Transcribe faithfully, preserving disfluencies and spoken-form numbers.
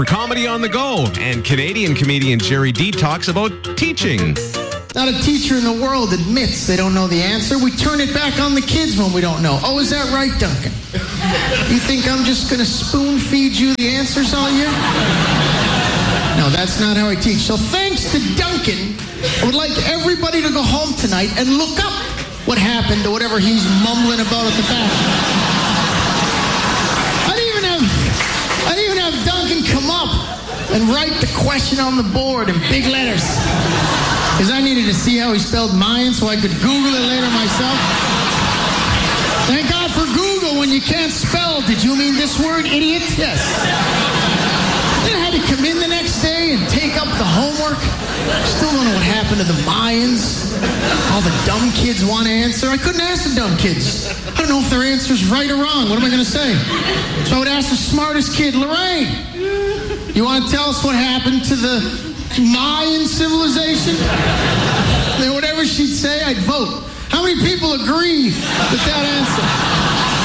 For Comedy on the Go, and Canadian comedian Jerry D talks about teaching. Not a teacher in the world admits they don't know the answer. We turn it back on the kids when we don't know. Oh, is that right, Duncan? You think I'm just going to spoon feed you the answers all year? No, that's not how I teach. So thanks to Duncan, I would like everybody to go home tonight and look up what happened to whatever he's mumbling about at the back. I didn't even have, I didn't even have Duncan come up and write the question on the board in big letters. Because I needed to see how he spelled Mayan so I could Google it later myself. Thank God for Google when you can't spell. Did you mean this word, idiot? Yes. Then I had to come in the next day and take up the homework. Still don't know what happened to the Mayans. All the dumb kids want to answer. I couldn't ask the dumb kids. I don't know if their answer's right or wrong. What am I going to say? So I would ask the smartest kid, Lorraine, you want to tell us what happened to the Mayan civilization? Then whatever she'd say, I'd vote. How many people agree with that answer?